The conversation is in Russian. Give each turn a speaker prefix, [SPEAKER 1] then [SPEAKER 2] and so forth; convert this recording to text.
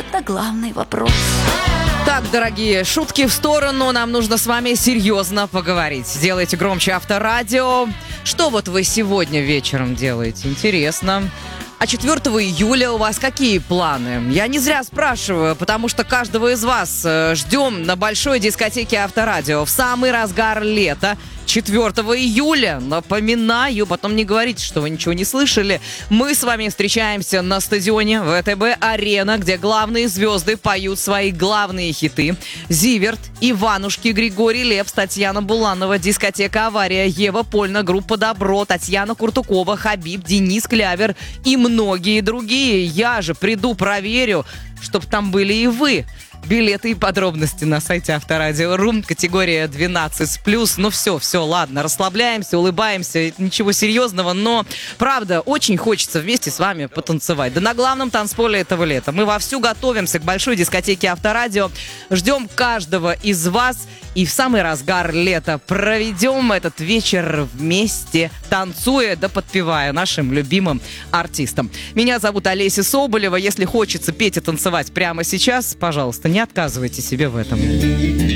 [SPEAKER 1] Это главный вопрос.
[SPEAKER 2] Так, дорогие, шутки в сторону, нам нужно с вами серьезно поговорить. Делайте громче Авторадио. Что вот вы сегодня вечером делаете? Интересно. А 4 июля у вас какие планы? Я не зря спрашиваю, потому что каждого из вас ждем на большой дискотеке Авторадио в самый разгар лета. 4 июля, напоминаю, потом не говорите, что вы ничего не слышали. Мы с вами встречаемся на стадионе ВТБ-Арена, где главные звезды поют свои главные хиты. Зиверт, Иванушки, Григорий Лепс, Татьяна Буланова, дискотека «Авария», Ева Польна, группа «Добро», Татьяна Куртукова, Хабиб, Денис Клявер и многие другие. Я же приду, проверю, чтоб там были и вы. Билеты и подробности на сайте Авторадио.ру, категория 12+. Ну все, ладно, расслабляемся, улыбаемся, ничего серьезного, но, правда, очень хочется вместе с вами потанцевать. Да на главном танцполе этого лета. Мы вовсю готовимся к большой дискотеке Авторадио. Ждем каждого из вас и в самый разгар лета проведем этот вечер вместе, танцуя да подпевая нашим любимым артистам. Меня зовут Олеся Соболева. Если хочется петь и танцевать прямо сейчас, пожалуйста, не отказывайте себе в этом.